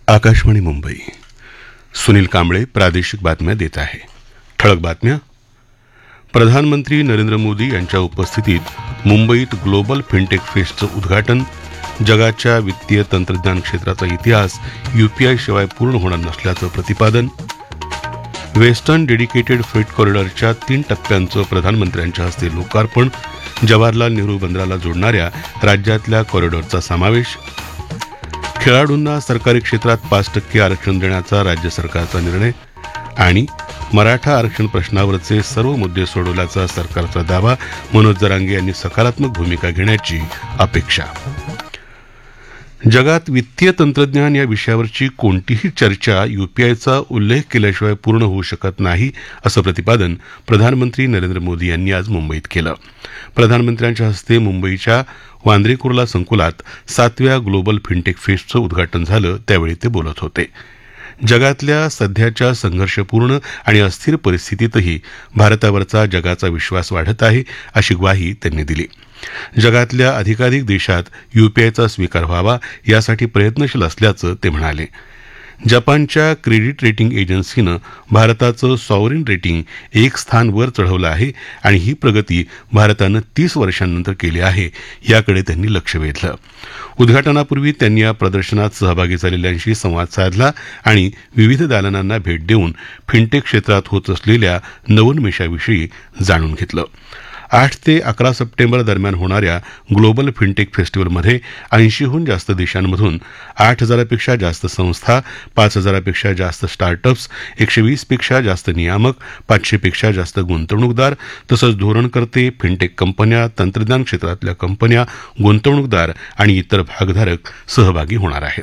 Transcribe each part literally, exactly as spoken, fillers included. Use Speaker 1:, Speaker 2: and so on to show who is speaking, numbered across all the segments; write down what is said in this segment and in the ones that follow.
Speaker 1: आकाशवाणी मुंबई. सुनील कांबळे प्रादेशिक बातम्या देत आहे. ठळक बातम्या. प्रधानमंत्री नरेंद्र मोदी यांच्या उपस्थितीत मुंबईत ग्लोबल फिनटेक फेस्टचं उद्घाटन. जगाच्या वित्तीय तंत्रज्ञान क्षेत्राचा इतिहास यूपीआय शिवाय पूर्ण होणार नसल्याचं प्रतिपादन. वेस्टर्न डेडिकेटेड फ्रेट कॉरिडॉरच्या तीन टप्प्यांचं प्रधानमंत्र्यांच्या हस्ते लोकार्पण. जवाहरलाल नेहरू बंदराला जोडणाऱ्या राज्यातल्या कॉरिडॉरचा समावेश. खेळाडूंना सरकारी क्षेत्रात पाच टक्के आरक्षण देण्याचा राज्य सरकारचा निर्णय. आणि मराठा आरक्षण प्रश्नावरचे सर्व मुद्दे सोडवल्याचा सरकारचा दावा. मनोज जरांगे यांनी सकारात्मक भूमिका घेण्याची अपेक्षा. जगात वित्तीय तंत्रज्ञान या विषयावरची कोणतीही चर्चा यूपीआयचा उल्लेख केल्याशिवाय पूर्ण होऊ शकत नाही असं प्रतिपादन प्रधानमंत्री नरेंद्र मोदी यांनी आज मुंबईत केलं. प्रधानमंत्र्यांच्या हस्ते मुंबईच्या वांद्रे कुर्ला संकुलात सातव्या ग्लोबल फिनटेक फेस्टचं उद्घाटन झालं त्यावेळी ते बोलत होते. जगातल्या सध्याच्या संघर्षपूर्ण आणि अस्थिर परिस्थितीतही भारतावरचा जगाचा विश्वास वाढत आहे अशी ग्वाही त्यांनी दिली. जगातल्या अधिकाधिक देशात यूपीआयचा स्वीकार व्हावा यासाठी प्रयत्नशील असल्याचं ते म्हणाले. जपानच्या क्रेडिट रेटिंग एजन्सीनं भारताचं सॉवरिन रेटिंग एक स्थान वर चढवलं आहे आणि ही प्रगती भारतानं तीस वर्षांनंतर केली आहे याकडे त्यांनी लक्ष वेधलं. उद्घाटनापूर्वी त्यांनी या प्रदर्शनात सहभागी झालेल्यांशी संवाद साधला आणि विविध दालनांना भेट देऊन फिनटेक क्षेत्रात होत असलेल्या नवोन्मेषाविषयी जाणून घेतलं. आठ ते अकरा सप्टेंबर दरम्यान होणाऱ्या ग्लोबल फिनटेक फेस्टिवलमध्ये ऐंशीहून जास्त देशांमधून आठ हजारापेक्षा जास्त संस्था, पाच हजारापेक्षा जास्त स्टार्टअप्स, एकशे वीसपेक्षा जास्त नियामक, पाचशेपेक्षा जास्त गुंतवणूकदार तसंच धोरणकर्ते, फिनटेक कंपन्या, तंत्रज्ञान क्षेत्रातल्या कंपन्या, गुंतवणूकदार आणि इतर भागधारक सहभागी होणार आहेत.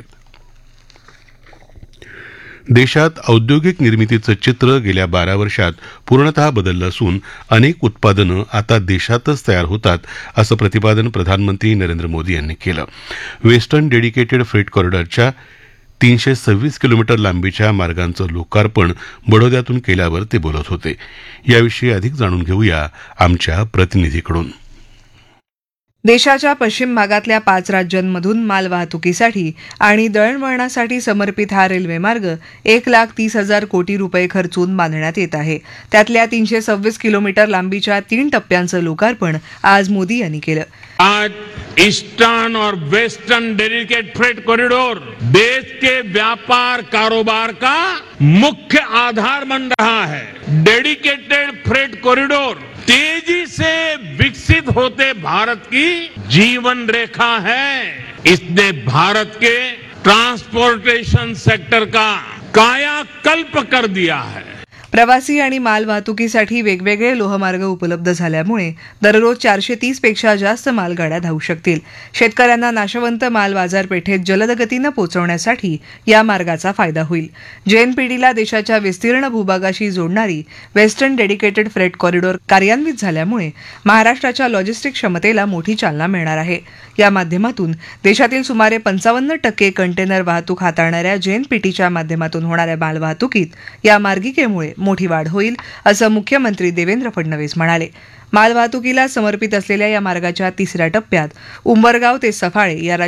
Speaker 1: देशात औद्योगिक निर्मितीचं चित्र गेल्या बारा वर्षात पूर्णतः बदललं असून अनेक उत्पादनं आता देशातच तयार होतात असं प्रतिपादन प्रधानमंत्री नरेंद्र मोदी यांनी केलं. वेस्टर्न डेडिकेटेड फ्रेट कॉरिडॉरच्या तीनशे सव्वीस किलोमीटर लांबीच्या मार्गांचं लोकार्पण बडोद्यातून केल्यावर ते बोलत होते. याविषयी अधिक जाणून घेऊया आमच्या प्रतिनिधीकडून.
Speaker 2: देशाच्या पश्चिम भागातल्या पाच राज्यांमधून मालवाहतुकीसाठी आणि दळणवळणासाठी समर्पित हा रेल्वेमार्ग एक लाख तीस हजार कोटी रुपये खर्चून बांधण्यात येत आहे. त्यातल्या तीनशे सव्वीस किलोमीटर लांबीच्या तीन टप्प्यांचं लोकार्पण आज मोदी यांनी केलं.
Speaker 3: आज ईस्टर्न और वेस्टर्न डेडिकेटेड फ्रेट कॉरिडोर देश के व्यापार कारोबार का मुख्य आधार बन रहा है. डेडिकेटेड फ्रेट कॉरिडोर तेजी से विकसित होते भारत की जीवन रेखा है. इसने भारत के ट्रांसपोर्टेशन सेक्टर का कायाकल्प कर दिया है.
Speaker 2: प्रवासी आणि माल वाहतुकीसाठी वेगवेगळे लोहमार्ग उपलब्ध झाल्यामुळे दररोज चारशे तीस पेक्षा जास्त मालगाड्या धावू शकतील. शेतकऱ्यांना नाशवंत माल बाजारपेठेत जलद गतीनं पोहोचवण्यासाठी या मार्गाचा फायदा होईल. जेएनपीडीला देशाच्या विस्तीर्ण भूभागाशी जोडणारी वेस्टर्न डेडिकेटेड फ्रेट कॉरिडॉर कार्यान्वित झाल्यामुळे महाराष्ट्राच्या लॉजिस्टिक क्षमतेला मोठी चालना मिळणार आहे. या माध्यमातून देशातील सुमारे पंचावन्न टक्के कंटेनर वाहतूक हाताळणाऱ्या जेएनपीटीच्या माध्यमातून होणाऱ्या मालवाहतुकीत या मार्गिकेमुळे मोठी वाढ होईल असं मुख्यमंत्री देवेंद्र फडणवीस म्हणाले. मालवाहतुकीला समर्पित असलेल्या या मार्गाच्या तिसऱ्या टप्प्यात उंबरगाव ते सफाळे या